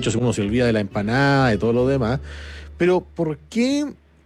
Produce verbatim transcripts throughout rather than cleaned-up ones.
mucho uno se olvida de la empanada, de todo lo demás. Pero ¿por qué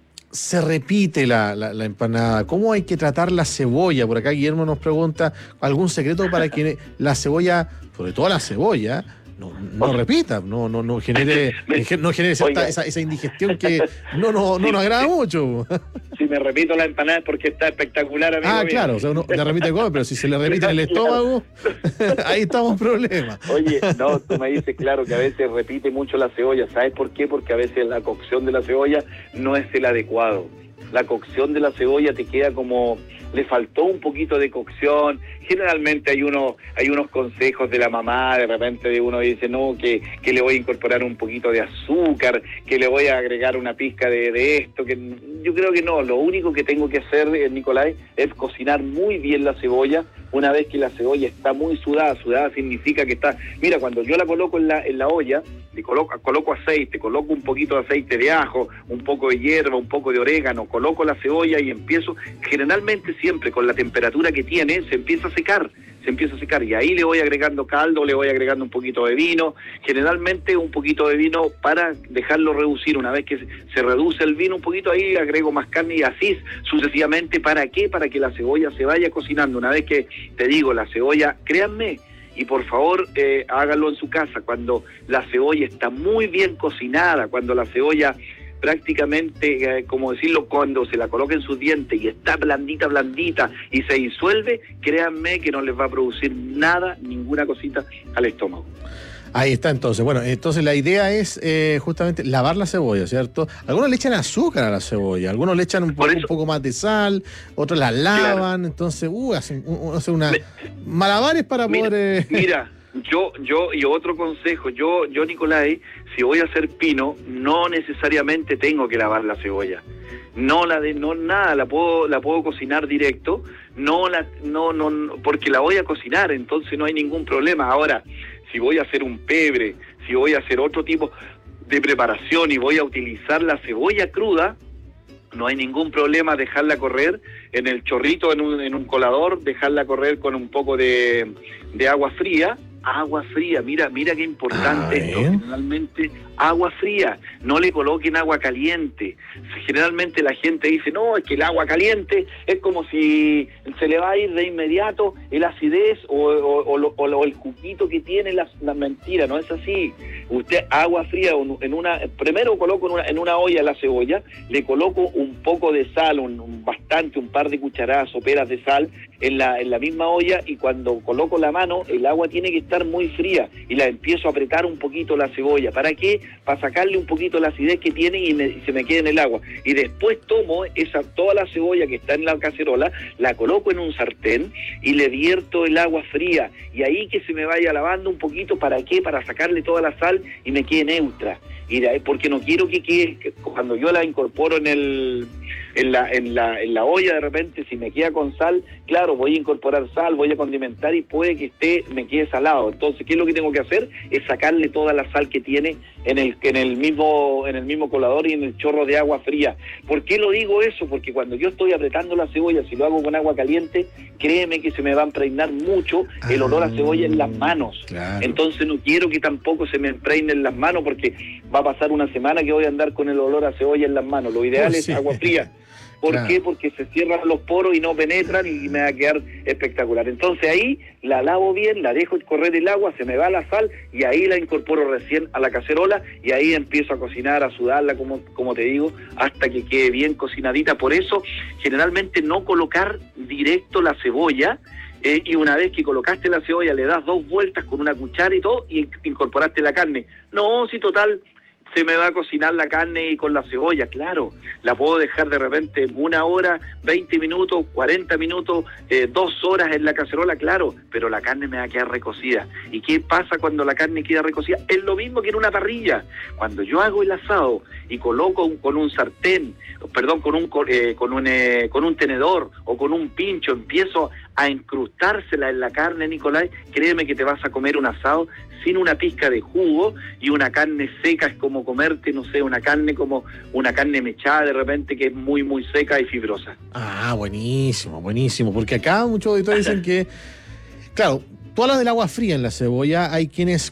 se repite la, la, la empanada? ¿Cómo hay que tratar la cebolla? Por acá Guillermo nos pregunta, ¿algún secreto para que la cebolla, sobre todo la cebolla, no, no repita, no, no, no genere, no genere cierta, esa, esa indigestión que no, no, no nos agrada mucho? Si me repito la empanada es porque está espectacular, amigo. Ah, mío. Claro, o sea, uno le repite comer, pero si se le repite en el estómago, ahí estamos en problemas. Oye, no, tú me dices, claro, que a veces repite mucho la cebolla. ¿Sabes por qué? Porque a veces la cocción de la cebolla no es el adecuado. La cocción de la cebolla te queda como... le faltó un poquito de cocción. Generalmente hay unos hay unos consejos de la mamá, de repente de uno dice, no, que, que le voy a incorporar un poquito de azúcar, que le voy a agregar una pizca de, de esto, que yo creo que no, lo único que tengo que hacer, Nicolás, es cocinar muy bien la cebolla. Una vez que la cebolla está muy sudada, sudada significa que está, mira, cuando yo la coloco en la, en la olla, le coloco, coloco aceite, coloco un poquito de aceite de ajo, un poco de hierba, un poco de orégano, coloco la cebolla y empiezo, generalmente siempre con la temperatura que tiene, se empieza a secar, se empieza a secar, y ahí le voy agregando caldo, le voy agregando un poquito de vino, generalmente un poquito de vino para dejarlo reducir. Una vez que se reduce el vino un poquito, ahí agrego más carne y así sucesivamente. ¿Para qué? Para que la cebolla se vaya cocinando. Una vez que, te digo, la cebolla, créanme, y por favor eh, háganlo en su casa, cuando la cebolla está muy bien cocinada, cuando la cebolla prácticamente, eh, como decirlo, cuando se la coloca en sus dientes y está blandita, blandita y se disuelve, créanme que no les va a producir nada, ninguna cosita al estómago. Ahí está entonces. Bueno, entonces la idea es eh, justamente lavar la cebolla, ¿cierto? Algunos le echan azúcar a la cebolla, algunos le echan un poco, un poco más de sal, otros la lavan, claro. Entonces, uh, hacen, uh, hacen una Me, malabares para mira, poder... Eh... Mira, yo, yo, y otro consejo, yo, yo, Nicolás, si voy a hacer pino, no necesariamente tengo que lavar la cebolla. No la de, no nada, la puedo, la puedo cocinar directo, no la, no, no, porque la voy a cocinar, entonces no hay ningún problema. Ahora, si voy a hacer un pebre, si voy a hacer otro tipo de preparación y voy a utilizar la cebolla cruda, no hay ningún problema dejarla correr en el chorrito, en un, en un colador, dejarla correr con un poco de, de agua fría, agua fría, mira, mira qué importante esto, generalmente agua fría, no le coloquen agua caliente. Generalmente la gente dice, no, es que el agua caliente es como si se le va a ir de inmediato el acidez o, o, o, o, o el juguito que tiene la, la mentira, no es así. Usted agua fría, en una primero coloco en una, en una olla la cebolla, le coloco un poco de sal, un, un bastante, un par de cucharadas soperas de sal en la, en la misma olla, y cuando coloco la mano, el agua tiene que estar muy fría y la empiezo a apretar un poquito la cebolla. ¿Para qué? Para sacarle un poquito la acidez que tiene y, me, y se me quede en el agua. Y después tomo esa toda la cebolla que está en la cacerola, la coloco en un sartén y le vierto el agua fría. Y ahí que se me vaya lavando un poquito. ¿Para qué? Para sacarle toda la sal y me quede neutra. Y de ahí, porque no quiero que quede, que cuando yo la incorporo en el en la en la en la olla, de repente si me queda con sal, claro, voy a incorporar sal, voy a condimentar y puede que esté me quede salado. Entonces, ¿qué es lo que tengo que hacer? Es sacarle toda la sal que tiene en el en el mismo en el mismo colador y en el chorro de agua fría. ¿Por qué lo digo eso? Porque cuando yo estoy apretando la cebolla, si lo hago con agua caliente, créeme que se me va a impregnar mucho el olor a cebolla en las manos. Claro. Entonces no quiero que tampoco se me impregne en las manos, porque va a pasar una semana que voy a andar con el olor a cebolla en las manos. Lo ideal oh, es sí. agua fría. ¿Por claro. qué? Porque se cierran los poros y no penetran y me va a quedar espectacular. Entonces ahí la lavo bien, la dejo correr el agua, se me va la sal y ahí la incorporo recién a la cacerola y ahí empiezo a cocinar, a sudarla, como, como te digo, hasta que quede bien cocinadita. Por eso, generalmente no colocar directo la cebolla, eh, y una vez que colocaste la cebolla le das dos vueltas con una cuchara y todo y incorporaste la carne. No, si total... se me va a cocinar la carne y con la cebolla, claro, la puedo dejar de repente una hora, veinte minutos, cuarenta minutos, eh, dos horas en la cacerola, claro, pero la carne me va a quedar recocida. ¿Y qué pasa cuando la carne queda recocida? Es lo mismo que en una parrilla. Cuando yo hago el asado y coloco un, con un sartén, perdón, con un eh, con un eh, con un tenedor o con un pincho, empiezo a incrustársela en la carne, Nicolás, créeme que te vas a comer un asado sin una pizca de jugo y una carne seca. Es como comerte, no sé, una carne como una carne mechada de repente, que es muy, muy seca y fibrosa. Ah, buenísimo, buenísimo, porque acá muchos auditores dicen que, claro, tú hablas del agua fría en la cebolla, hay quienes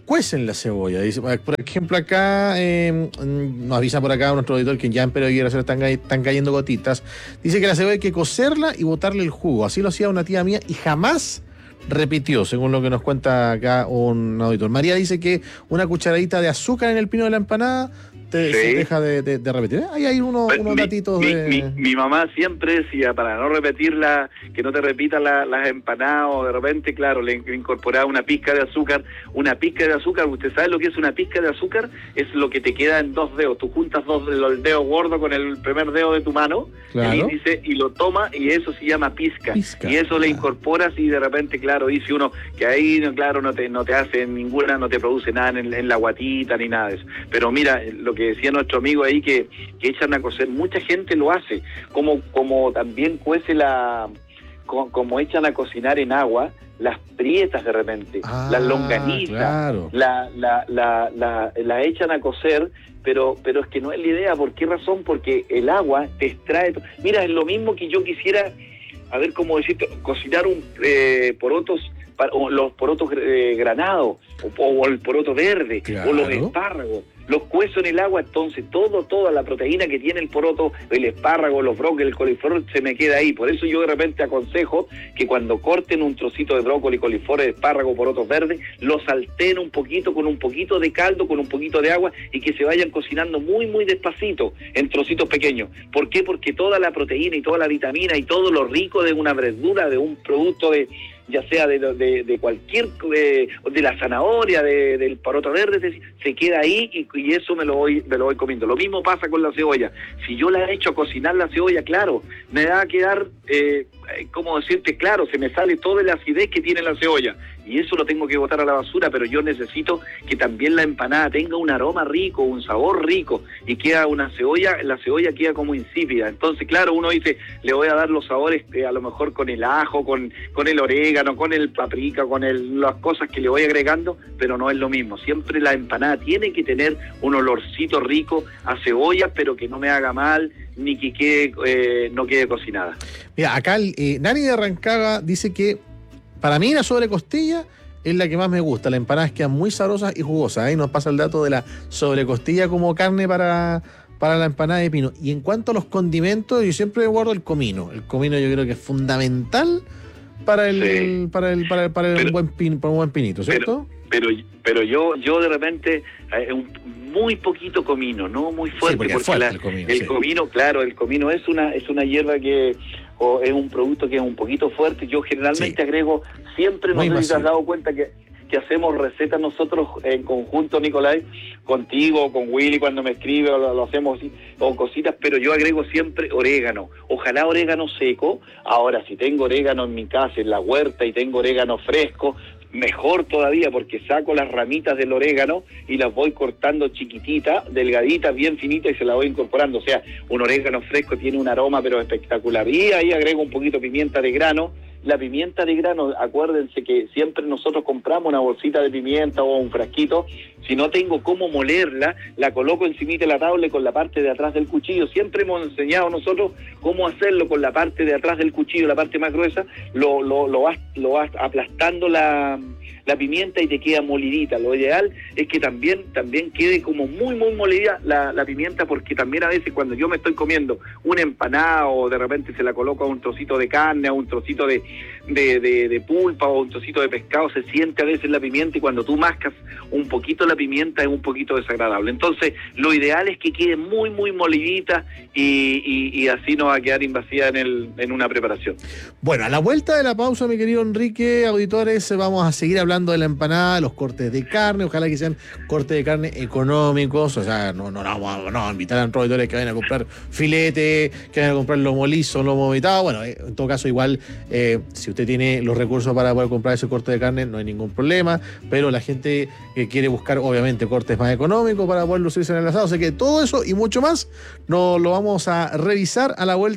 cuecen la cebolla. Dice, por ejemplo, acá eh, nos avisa por acá nuestro auditor que ya en Perú Aguirre están, están cayendo gotitas. Dice que la cebolla hay que cocerla y botarle el jugo. Así lo hacía una tía mía y jamás repitió, según lo que nos cuenta acá un auditor. María dice que una cucharadita de azúcar en el pino de la empanada te, Sí. se deja de, de, de repetir. Ahí hay unos, Pues, unos mi, datitos mi, de... mi, mi mamá siempre decía, para no repetirla, que no te repitan la, las empanadas, o de repente, claro, le incorporaba una pizca de azúcar. Una pizca de azúcar, ¿usted sabe lo que es una pizca de azúcar? Es lo que te queda en dos dedos. Tú juntas dos el dedo gordo con el primer dedo de tu mano, Claro. el índice, y lo toma, y eso se llama pizca. Pizca, Y eso le claro. incorporas, y de repente, claro, dice uno que ahí, no, claro, no te, no te hace ninguna, no te produce nada en, en la guatita ni nada de eso. Pero mira, lo que decía nuestro amigo ahí, que, que echan a cocer, mucha gente lo hace, como, como también cuece la, como, como echan a cocinar en agua las prietas de repente, Ah, las longanizas, claro. la, la, la, la, la echan a cocer, pero, pero es que no es la idea. ¿Por qué razón? Porque el agua te extrae. Mira, es lo mismo que yo quisiera, a ver cómo decirte, cocinar un eh, porotos, para, o los porotos eh, granados, o, o el poroto verde, Claro. o los espárragos. Los cuezo en el agua, entonces todo, toda la proteína que tiene el poroto, el espárrago, los brócolis, el coliflor, se me queda ahí. Por eso yo de repente aconsejo que cuando corten un trocito de brócoli, coliflor, espárrago, porotos verdes, los salteen un poquito con un poquito de caldo, con un poquito de agua, y que se vayan cocinando muy, muy despacito, en trocitos pequeños. ¿Por qué? Porque toda la proteína y toda la vitamina y todo lo rico de una verdura, de un producto de... ya sea de, de, de cualquier, eh, de la zanahoria, de, del poroto verde, se, se queda ahí, y, y eso me lo voy me lo voy comiendo. Lo mismo pasa con la cebolla. Si yo la he hecho a cocinar la cebolla, claro, me va a quedar, eh, ¿cómo decirte? Claro, se me sale toda la acidez que tiene la cebolla, y eso lo tengo que botar a la basura, pero yo necesito que también la empanada tenga un aroma rico, un sabor rico, y queda una cebolla, la cebolla queda como insípida. Entonces, claro, uno dice, le voy a dar los sabores, eh, a lo mejor con el ajo, con, con el orégano, con el paprika, con el, las cosas que le voy agregando, pero no es lo mismo. Siempre la empanada tiene que tener un olorcito rico a cebolla, pero que no me haga mal, ni que quede, eh, no quede cocinada. Mira, acá eh, Nani de Rancagua dice que para mí la sobrecostilla es la que más me gusta. Las empanadas quedan muy sabrosas y jugosas. Ahí nos pasa el dato de la sobrecostilla como carne para, para la empanada de pino. Y en cuanto a los condimentos, yo siempre guardo el comino. El comino yo creo que es fundamental para el, Sí. para el, para el, para el Pero- buen pin, para un buen pinito, ¿cierto? Pero, pero yo, yo de repente, eh, un, muy poquito comino, no muy fuerte, porque es porque fuerte la- el comino, el sí. comino, claro, el comino es una, es una hierba que, o es un producto que es un poquito fuerte. Yo generalmente Sí. agrego, siempre, no Muy sé si te masivo. has dado cuenta que, que hacemos recetas nosotros en conjunto, Nicolás, contigo, con Willy cuando me escribe, o lo, lo hacemos así, o cositas, pero yo agrego siempre orégano, ojalá orégano seco. Ahora, si tengo orégano en mi casa, en la huerta, y tengo orégano fresco, mejor todavía, porque saco las ramitas del orégano y las voy cortando chiquititas, delgaditas, bien finitas, y se las voy incorporando. O sea, un orégano fresco tiene un aroma pero espectacular. Y ahí agrego un poquito de pimienta de grano. La pimienta de grano, acuérdense que siempre nosotros compramos una bolsita de pimienta o un frasquito. Si no tengo cómo molerla, la coloco encimita de la tabla y con la parte de atrás del cuchillo. Siempre hemos enseñado nosotros cómo hacerlo con la parte de atrás del cuchillo, la parte más gruesa. Lo, lo, lo, vas, lo vas aplastando la, la pimienta y te queda molidita. Lo ideal es que también, también quede como muy, muy molida la, la pimienta, porque también a veces cuando yo me estoy comiendo una empanada, o de repente se la coloco a un trocito de carne, a un trocito de, de, de, de pulpa, o un trocito de pescado, se siente a veces la pimienta, y cuando tú mascas un poquito la pimienta es un poquito desagradable. Entonces, lo ideal es que quede muy, muy molidita, y, y, y así no va a quedar invasiva en, el, en una preparación. Bueno, a la vuelta de la pausa, mi querido Enrique, auditores, vamos a seguir hablando de la empanada, los cortes de carne, ojalá que sean cortes de carne económicos. O sea, no, no, no vamos a, no, vamos a invitar a nuestros auditores que vayan a comprar filete, que vayan a comprar lomo liso, lomo evitado. Bueno, en todo caso, igual, eh, si usted tiene los recursos para poder comprar ese corte de carne, no hay ningún problema, pero la gente que quiere buscar, obviamente, cortes más económicos para poder lucirse en el asado, o sea que todo eso y mucho más nos lo vamos a revisar a la vuelta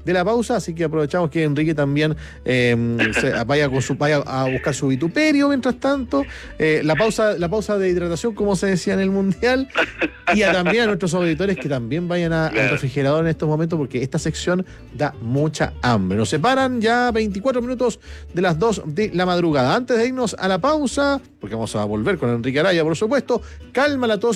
de la pausa, así que aprovechamos que Enrique también eh, se, vaya, con su, vaya a buscar su vituperio mientras tanto. Eh, la pausa la pausa de hidratación, como se decía en el Mundial, y a también a nuestros auditores que también vayan a, claro. al refrigerador en estos momentos, porque esta sección da mucha hambre. Nos separan ya veinticuatro minutos de las dos de la madrugada. Antes de irnos a la pausa, porque vamos a volver con Enrique Araya, por supuesto, calma la tos